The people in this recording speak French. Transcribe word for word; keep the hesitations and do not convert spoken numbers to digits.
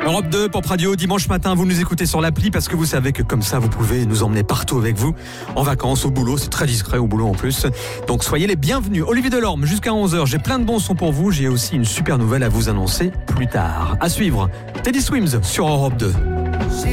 Europe deux, Pop Radio, dimanche matin, vous nous écoutez sur l'appli parce que vous savez que comme ça, vous pouvez nous emmener partout avec vous, en vacances, au boulot, c'est très discret au boulot en plus. Donc soyez les bienvenus. Olivier Delorme, jusqu'à onze heures, j'ai plein de bons sons pour vous, j'ai aussi une super nouvelle à vous annoncer plus tard. À suivre, Teddy Swims sur Europe deux.